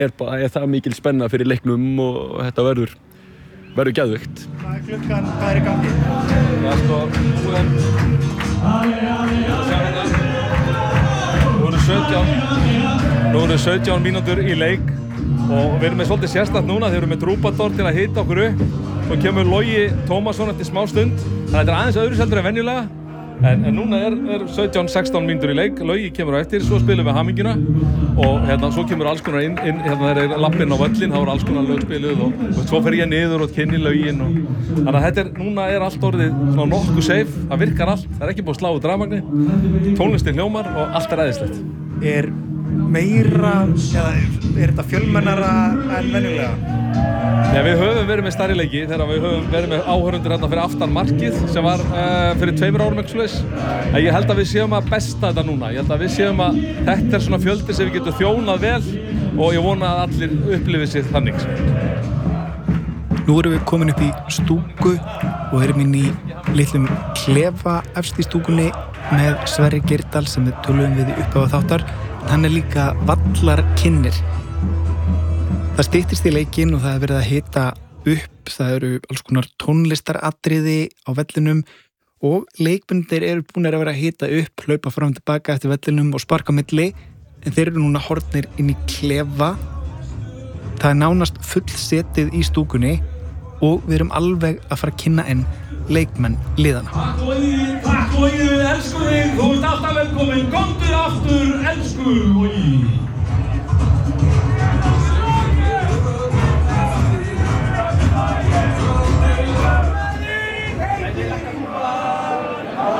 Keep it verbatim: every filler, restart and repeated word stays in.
er, bara, er það mikil spenna fyrir leiknum og þetta verður verður geðveikt. Hvað er klukkan, hvað er í gangi? Já, sko, nú er Nú eru sautján Nú eru sautján mínútur í leik og við erum með svolítið sérstakt núna þegar við erum með Trúbador til að hita okkur upp. Svo kemur Logi Tómasson eftir smá stund. Þannig að þetta er aðeins öðru seldur en venjulega. En, en núna er, er sautján sextán mínútur í leik. Logi kemur á eftir, svo spilum við hamingjuna og hérna, svo kemur alls konar inn, inn hérna þeir eru lappinn á völlin, þá er alls konar lögspiluð og, og svo fer ég niður og kynni lögin og þannig að þetta er, núna er allt orðið svona nokkuð safe, það virkar allt, það er ekki búið að slá út rafmagni, tónlistin hljómar og allt er æðislegt. Er meira, eða er þetta fjölmennara en venjulega? Já, við höfum verið með stærri leiki þegar við höfum verið með áhörfundur hérna fyrir aftan markið sem var uh, fyrir tveimur árum eitthvað svoleiðis. En ég held að við séum að besta þetta núna. Ég held að við séum að þetta er svona fjöldi sem við getum þjónað vel og ég vona að allir upplifið sér þannig. Nú erum við komin upp í stúku og erum inn í litlum klefa efst í stúkunni með Sverri Geirdal sem við tölum við í upphafi þáttar. Hann er líka vallarkynnir. Það styttist í leikinn og það er verið að hita upp, það eru alls konar tónlistaratriði á vellinum og leikmyndir eru búinir að vera að hita upp, hlaupa fram og tilbaka eftir vellinum og sparka á milli, en þeir eru núna horfnir inn í klefa. Það er nánast fullsetið í stúkunni og við erum alveg að fara að kynna enn leikmenn liðana. Takk Logi, takk Logi, við elskum þig, þú ert alltaf velkomin, komdu aftur, elsku Logi.